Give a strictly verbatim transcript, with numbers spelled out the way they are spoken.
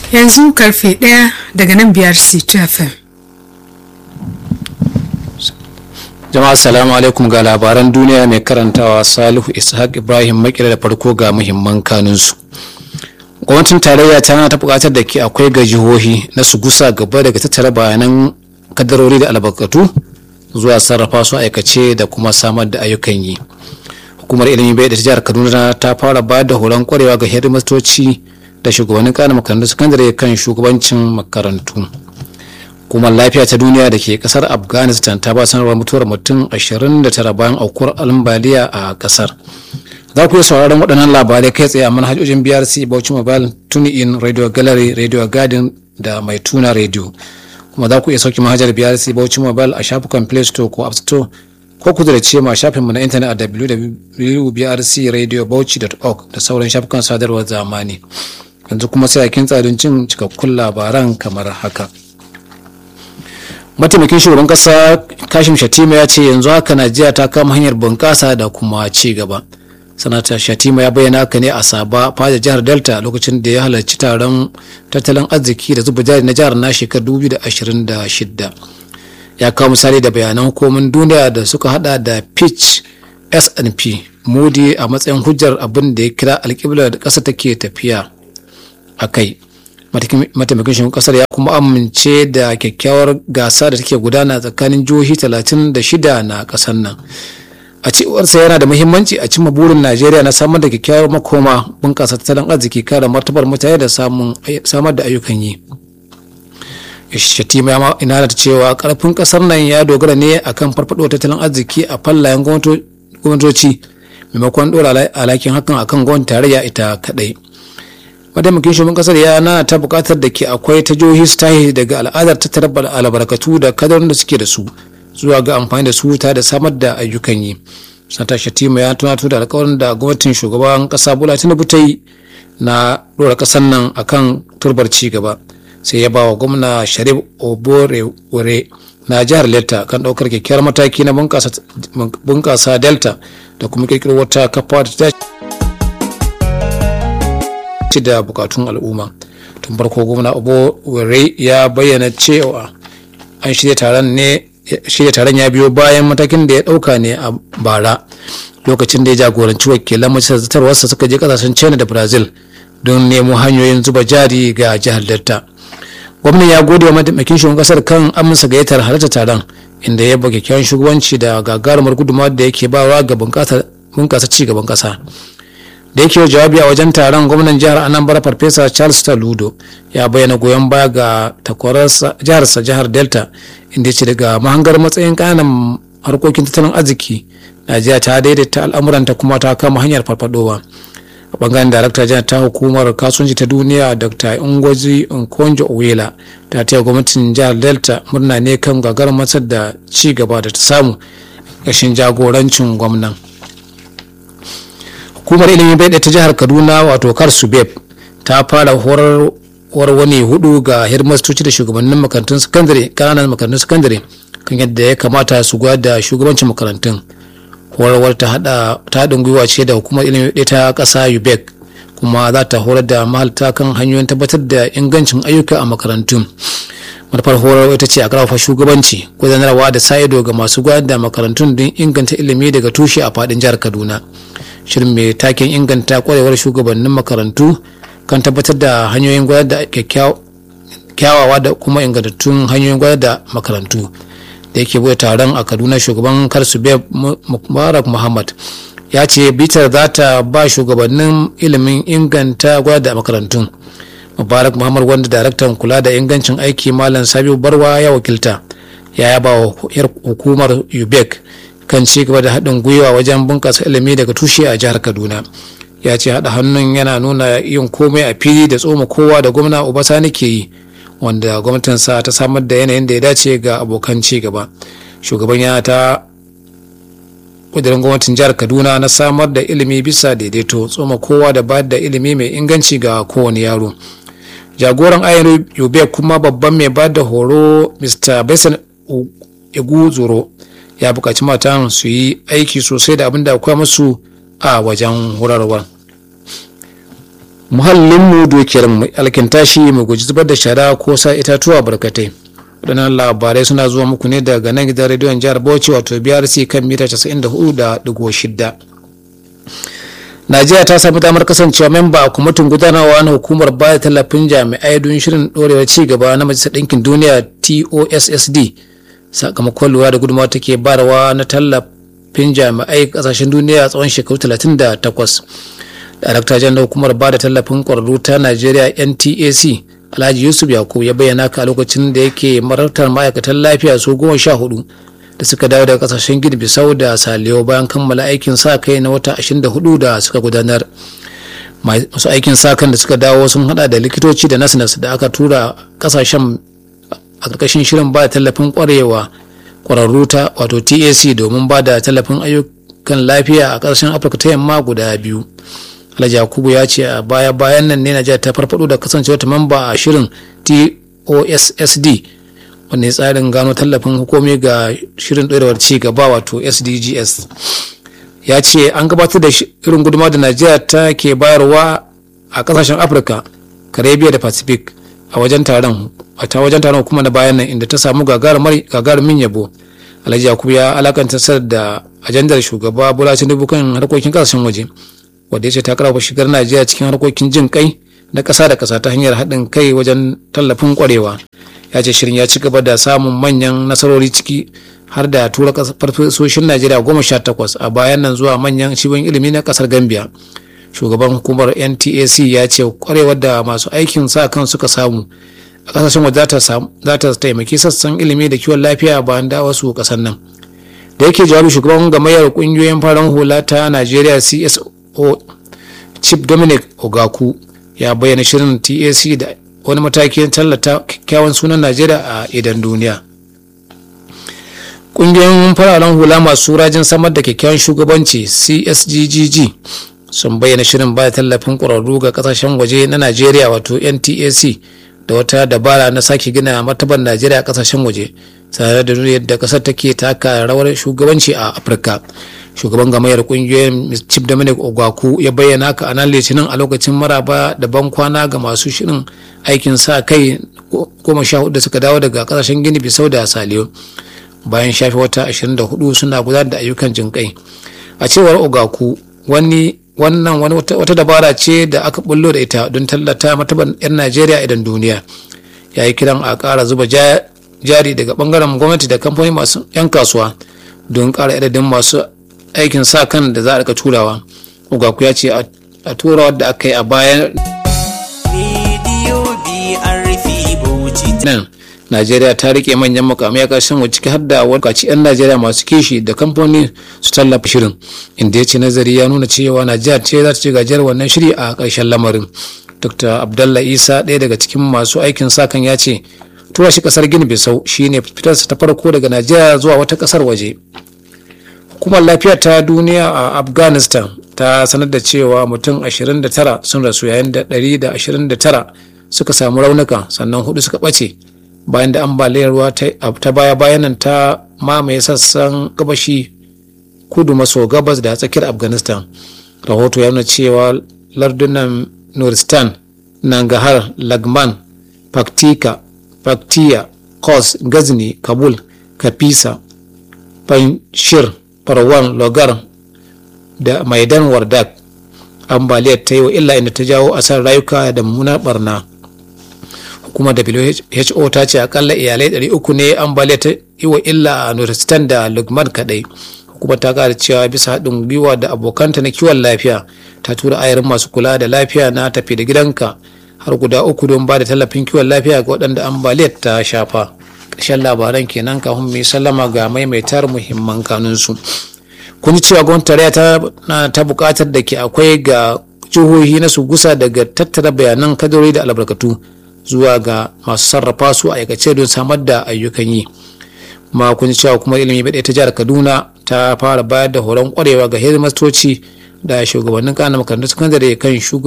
Yanzu karfe ɗaya daga nan biyar C T F M. Jama'a assalamu alaikum, ga labaran duniya mai karantawa Salihu Ishaq Ibrahim Makira. Da farko ga muhimman kanunsu. Gwamnatin tarayya tana ta buƙatar da ke akwai ga jihohi na su gusa gaba daga tattara bayanan kadarori da albarkatu zuwa sarrafa su aikace da kuma samar da ayyukan yi. Hukumar ilimi bai da ta jihar Kaduna ta fara ba da horon kwarewa ga hedimastoci da shugabannin kana makarantun sakandare kan shugabancin makarantu. Hukumar lafiya ta duniya da ke kasar Afghanistan ta ba sanarwar mutuwar mutum ashirin da tara bayan aukuwar ambaliya a kasar. Za ku yi sauraron waɗannan labarai kai tsaye a manhajojin B R C Bauchi Mobile, TuneIn, Radio Gallery, Radio Garden da Mai Tuna Radio. Kuma za ku iya sauki manhajar B R C Bauchi Mobile a shafukan Play Store ko App Store, ko ku ziyarci ma shafinmu na intanet a w w w dot b r c radio bauchi dot org da sauran shafukan sadarwar zamani. Yanzu kuma sai a kintsa don cin cikakkun labaran kamar haka. Mataimakin shugaban kasa Kashim Shatima ya ce yanzu haka Najeriya ta kama hanyar bunƙasa da kuma ci gaba. Sanata Shatima ya bayyana haka ne a Saba, fadar jihar Delta, lokacin da ya halarci taron tattalin arziki da zuba jari na jihar na shekarar dubu biyu da ashirin da shida. Ya kawo misali da bayanan hukumomin duniya da suka hada da Fitch, S and P, Moody a matsayin hujjar abin da ya kira alƙiblar da ƙasa take tafiya a kai. Mataimakin shugaban kasar ya kuma amince da kyakkyawar gasa da take gudana tsakanin jihohi talatin da shida na kasar nan. A cewarsa yana da muhimmanci a cimma burin Najeriya na samar da kyakkyawar makoma, bunƙasa tattalin arziki, kare martabar mutane da samar da ayyukan yi. Shatima ya ina da cewa karfin kasar nan ya dogara ne akan farfaɗo tattalin arziki a fallayen gwamnatoci maimakon ɗora alhakin hakan akan gwamnatin tarayya ita kaɗai. Mataimakin shugaban kasar ya nana ta bukatar da ke akwai ta jihohi su tahi daga al'adar tattara albarkatu da kadarin da suke da su zuwa ga amfani da su ta da samar da ayyukan yi. Sanata Shatima ya tunato da alkawarin da gwamnatin shugaban kasa Bola Tinubu ta yi na dora kasar nan akan turbar ci gaba. Sai ya ba wa gwamna Sharif Oborewore na jihar Delta kan daukar kyakkyawar mataki na bunkasa Delta da kuma kirkiro wata kafa da ta da bukatun al'umma. Tun farko gwamna Oborewore ya bayyana cewa an shirya taron ne shirya taron ya biyo bayan matakin da ya dauka ne a bara, lokacin da ya jagoranci wakilan majalisar zartarwarsa suka je kasashen China da Brazil don nemo hanyoyin zuba jari ga jihar Delta. Gwamnan ya gode wa mataimakin shugaban kasar kan amsa gayyatar halarta taron, inda ya ba kyakkyawan shugabanci da gagarumar gudunmawar da yake bawa ga bunƙasa ci gaban ƙasa. Da yake jawabi a wajen taron, gwamnan jihar Anambra Farfesa Charles Taludo ya bayyana goyon baya ga takwararsa jiharsa jihar Delta, inda ya ce daga mahangar matsayin ƙananan harkokin tattalin arziki, Najeriya ta daidaita al'amuranta kuma ta kama hanyar farfadowa. A bangaren darakta jihar ta hukumar kasuwanci ta duniya Dr. Ngozi Okonjo-Iweala ta taya gwamnatin jihar Delta murna ne kan gagarin matsar da ci gaba da ta samu ƙarshen jagorancin gwamnan. Hukumar ilimi bai ta jihar Kaduna wato Karsubeb ta fara horar wani hudu ga hirmastoci da shugabannin makarantun sakandare, kananan makarantun sakandare kan yadda ya kamata su gwada shugabancin makarantun. Horarwar ta hada ta haɗin gwiwa ce da hukumar ilimi ta ƙasa U B E C, kuma za ta horar da mahalta kan hanyoyin tabbatar da ingancin ayyuka a makarantun. Manufar horarwa ita ce a ƙarfafa shugabanci, gudanarwa da sa ido ga masu gudanar da makarantun don inganta ilimi daga tushe a faɗin jihar Kaduna. Shirin mai taken inganta kwarewar shugabannin makarantu kan tabbatar da hanyoyin gudanar da kyawawa da kuma ingantattun hanyoyin gudanar da makarantu. Da yake bude taron a Kaduna, shugaban Karsubeb Mubarak Muhammad ya ce bitar za ta ba shugabannin ilimin inganta gudanar da makarantun. Mubarak Muhammad, wanda daraktan kula da ingancin aiki Malam Sabiu Barwa ya wakilta, ya yaba wa hukumar U B E C kan ci gaba da haɗin gwiwa wajen bunƙasa ilimi daga tushe a jihar Kaduna. Ya ce haɗa hannun yana nuna yin komai a fili da tsoma kowa da gwamna Obasani ke yi, wanda gwamnatinsa ta samar da yanayin da ya dace ga abokan ci gaba. Shugaban yana ta ƙudurin gwamnatin jihar Kaduna na samar da ilimi bisa daidaito, tsoma kowa da bayar da ilimi mai inganci ga kowane yaro. Jagoran ayyana U B E C kuma babban mai ba da horo Mister Besan Iguzuro ya buƙaci matan su yi aiki sosai da abin da akwai musu a wajen horarwar. muhallinmu dukiyar mu alkinta shi mu guji zubar da shara ko sa itatuwa barkatai. Waɗannan labarai suna zuwa muku ne daga nan gidan rediyon jihar Bauchi wato B R C kan mita casa'in da hudu da digo shida. Najeriya ta samu damar kasancewa memba a kwamitin gudanarwa na hukumar bada tallafin jami'ai don shirin ɗorewar ci gaba na Majalisar Ɗinkin Duniya T O S S D sakamakon lura da gudunmawa take barawa na tallafin jami'ai ƙasashen duniya tsawon shekaru talatin da takwas. Darakta Janar hukumar bada tallafin ƙwararru ta Najeriya N T A C Alhaji Yusuf Yakubu ya bayyana ka a lokacin da yake marabtar ma'aikatan lafiya su goma sha hudu da suka dawo daga kasashen Gini Bisau da Saliyo bayan kammala aikin sa kai na wata ashirin da hudu da suka gudanar. Masu aikin sa kan da suka dawo sun hada da likitoci da nas-nas da aka tura kasashen a karkashin shirin ba da tallafin kwarewa kwararru ta wato T A C domin ba da tallafin ayyukan lafiya a kasashen Afirka ta yamma guda biyu. Alhaji Yakubu ya ce a baya bayan nan ne Najeriya ta farfado da kasancewa ta mamba a shirin T O S S D wanda tsarin gano tallafin hukumi ga shirin ɗorewar ci gaba wato S D G S. Ya ce an gabatar da irin gudunmawa da Najeriya ta ke bayarwa a kasashen Afirka, Caribbean da Pacific a wajen taron a ta wajen taron kuma na bayan nan inda ta samu gagarumin yabo. Alhaji Yakubu ya alakanta sar da ajandar shugaba Bola Tinubu kan harkokin kasashen waje wanda ya ce ta karfafa shigar Najeriya cikin harkokin jin kai na ƙasa da ƙasa ta hanyar haɗin kai wajen tallafin ƙwarewa. Ya ce shirin ya ci gaba da samun manyan nasarori ciki har da tura farfesoshin Najeriya goma sha takwas a bayan nan zuwa manyan cibiyoyin ilimi na ƙasar Gambia. Shugaban hukumar N T A C ya ce ƙwarewar da masu aikin sa kan suka samu a ƙasashen waje za ta taimaki sassan ilimi da kiwon lafiya bayan da wasu ƙasar nan. Da yake jawabi shugaban gamayyar ƙungiyoyin farar hula ta Najeriya C S O Chief Dominic Ogaku ya bayyana shirin T A C da wani matakin tallata kyakkyawan sunan Najeriya a idan duniya. Ƙungiyoyin fararen hula masu rajin samar da kyakkyawan shugabanci C S G G G sun bayyana shirin ba tallafin ƙwararru ga ƙasashen waje na Najeriya wato N T A C da wata dabara na sake gina martabar Najeriya a ƙasashen waje tare da yadda ƙasar take taka rawar shugabanci a Afirka. Shugaban gamayyar kungiyoyin Chief Dominic Ogwaku ya bayyana haka a nan Litinin a lokacin maraba da ban kwana ga masu shirin aikin sa kai goma sha hudu da suka dawo daga kasashen Gini Bisau da Saliyo bayan shafe wata ashirin da hudu suna gudanar da ayyukan jinkai. A cewar Ogwaku wani wannan wani wata dabara ce da aka bullo da ita don tallata martaban 'yan Najeriya idan duniya. Ya yi kiran a ƙara zuba jari daga bangaren gwamnati da kamfani masu 'yan kasuwa don ƙara adadin masu aikin sa kan da za a rika turawa. Ugaku ya ce a turawa da aka yi a bayan nan Najeriya ta rike manyan makamai a ƙarshen waje ciki har da wakaci 'yan Najeriya masu kishi da kamfani su tallafa shirin, inda ya ce nazari ya nuna cewa Najeriya ce za ta ci gajiyar wannan shiri a ƙarshen lamarin. Dr. Abdallah Isa ɗaya daga cikin masu aikin sa kan ya ce tura shi ƙasar Gini Bisau shine fitarsa ta farko daga Najeriya zuwa wata ƙasar waje. Hukumar lafiya ta duniya a Afghanistan ta sanar da cewa mutum ashirin da tara sun rasu yayin da ɗari da ashirin da tara suka samu raunuka sannan hudu suka ɓace bayan da ambaliyar ruwa ta baya bayan nan ta mamaye sassan gabashi kudu maso gabas da tsakiyar Afghanistan. Rahoto ya nuna cewa lardunan Nuristan, Nangarhar, Lagman, Paktika, Paktiya, Kos, Ghazni, Kabul, Kapisa, Panjshir, Parwan, Logar da Maidan Wardak ambaliyar ta yi wa illa inda ta jawo asar rayuka da mummunar barna. Hukumar W H O ta ce akalla iyalai ɗari uku ne ambaliyar ta yi wa illa a Nuristan da Lugman kadai. Hukumar ta kara cewa bisa haɗin gwiwa da abokanta na kiwon lafiya ta tura ayarin masu kula da lafiya na tafi da gidanka har guda uku don ba da tallafin kiwon lafiya ga waɗanda ambaliyar ta shafa. Ƙarshen labaran kenan kafin mu sallama ga maimaitar muhimman kanunsu. Kun ji cewa gwamnatin tarayya ta ta buƙatar da ke akwai ga jihohi na su gusa daga tattara bayanan kadori da albarkatu zuwa ga masu sarrafa su a aikace don samar da ayyukan yi. Ma kun ji cewa kuma ilimi bai ta jihar Kaduna ta fara bayar da horon kwarewa ga hedimastoci da shugabannin ƙananan makarantun sakandare kan shugaban